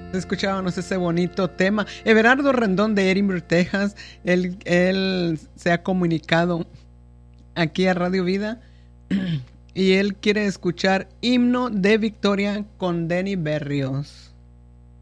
Escuchábamos ese bonito tema. Everardo Rendón de Edinburgh, Texas. Él se ha comunicado aquí a Radio Vida y él quiere escuchar Himno de Victoria con Denny Berrios.